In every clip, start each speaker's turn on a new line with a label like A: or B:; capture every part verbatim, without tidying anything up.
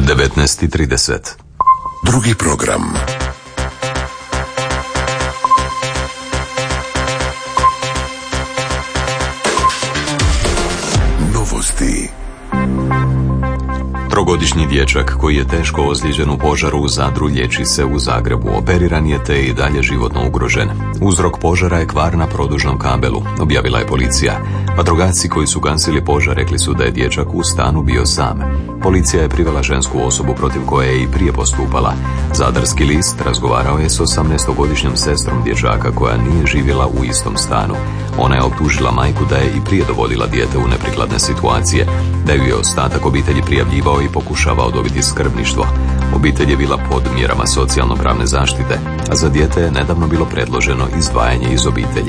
A: devetnaest i trideset.
B: Drugi program. Novosti.
A: Trogodišnji dječak koji je teško ozlijeđen u požaru u Zadru liječi se u Zagrebu. Operiran je te je i dalje životno ugrožen. Uzrok požara je kvar na produžnom kabelu, objavila je policija. Vatrogasci koji su gasili požar rekli su da je dječak u stanu bio sam. Policija je privela žensku osobu protiv koje je i prije postupala. Zadarski list razgovarao je s osamnaestogodišnjom sestrom dječaka koja nije živjela u istom stanu. Ona je optužila majku da je i prije dovodila dijete u neprikladne situacije, da ju je ostatak obitelji prijavljivao i pokušavao dobiti skrbništvo. Obitelj je bila pod mjerama socijalno-pravne zaštite, a za dijete je nedavno bilo predloženo izdvajanje iz obitelji.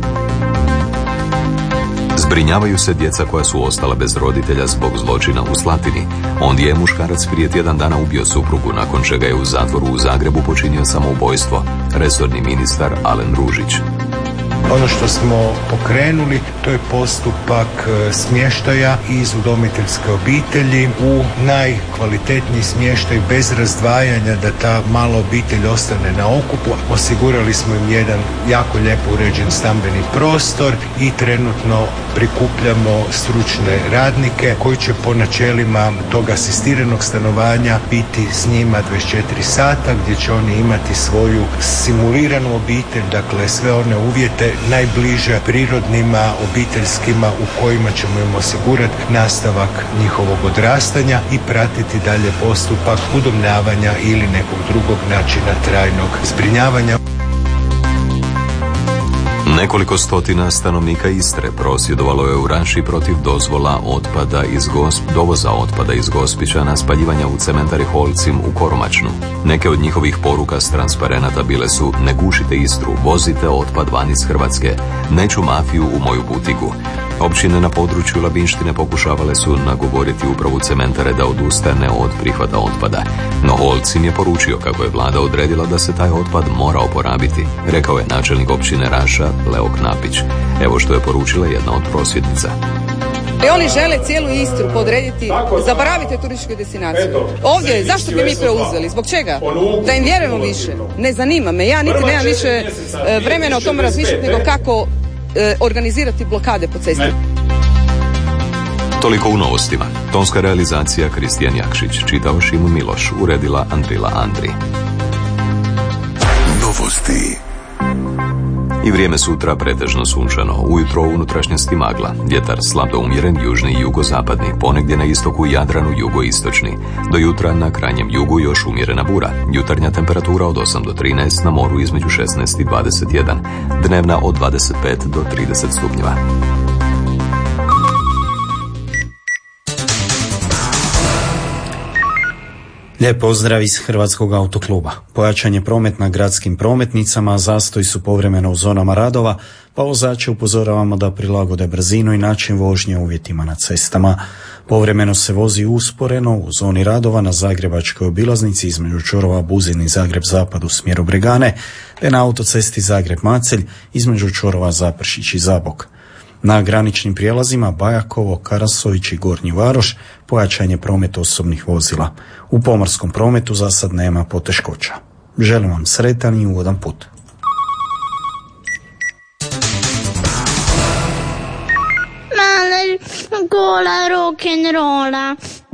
A: Zbrinjavaju se djeca koja su ostala bez roditelja zbog zločina u Slatini. Ondje je muškarac prije tjedan dana ubio suprugu, nakon čega je u zatvoru u Zagrebu počinio samoubojstvo. Resorni ministar Alen Ružić.
C: Ono što smo pokrenuli, to je postupak smještaja iz udomiteljske obitelji u najkvalitetniji smještaj bez razdvajanja, da ta mala obitelj ostane na okupu. Osigurali smo im jedan jako lijepo uređen stambeni prostor i trenutno prikupljamo stručne radnike koji će po načelima tog asistiranog stanovanja biti s njima dvadeset četiri sata, gdje će oni imati svoju simuliranu obitelj, dakle sve one uvjete najbliže prirodnima, obiteljskima, u kojima ćemo im osigurati nastavak njihovog odrastanja i pratiti dalje postupak udomljavanja ili nekog drugog načina trajnog zbrinjavanja.
A: Nekoliko stotina stanovnika Istre prosvjedovalo je u Raši protiv dozvola otpada iz Gosp, dovoza otpada iz Gospića na spaljivanja u cementari Holcim u Koromačnu. Neke od njihovih poruka s transparenata bile su: ne gušite Istru, vozite otpad van iz Hrvatske, neću mafiju u moju butigu. Općine na području Labinštine pokušavale su nagovoriti upravu cementare da odustane od prihvata otpada. No Holcim je poručio kako je vlada odredila da se taj otpad mora oporabiti, rekao je načelnik općine Raša Leo Knapić. Evo što je poručila jedna od prosvjednica.
D: I oni žele cijelu Istru podrediti, zaboravite turističku destinaciju. Ovdje, zašto bi mi preuzeli? Zbog čega? Da im vjerujemo više. Ne zanima me, ja niti nemam više vremena o tome razmišljati nego kako organizirati blokade po cesti.
A: Toliko u novostima. Tonska realizacija Kristijan Jakšić, čitao Šimu Miloš, uredila Andrila Andri.
B: Novosti.
A: I vrijeme sutra pretežno sunčano, ujutro u unutrašnjosti magla, vjetar slab do umjeren južni i jugozapadni, ponegdje na istoku Jadranu jugoistočni. Do jutra na krajnjem jugu još umjerena bura, jutarnja temperatura od osam do trinaest, na moru između šesnaest i dvadeset jedan, dnevna od dvadeset pet do trideset stupnjeva.
E: Lijep pozdrav iz Hrvatskog autokluba. Pojačan je promet na gradskim prometnicama, zastoji su povremeno u zonama radova, pa vozače upozoravamo da prilagode brzinu i način vožnje uvjetima na cestama. Povremeno se vozi usporeno u zoni radova na Zagrebačkoj obilaznici između čvorova Buzin i Zagreb Zapad u smjeru Bregane, te na autocesti Zagreb-Macelj između čvorova Zapršić i Zabok. Na graničnim prijelazima Bajakovo, Karasović i Gornji Varoš pojačan je promet osobnih vozila. U pomorskom prometu za sad nema poteškoća. Želim vam sretan i ugodan put.
F: Male gola rock'n'rolla.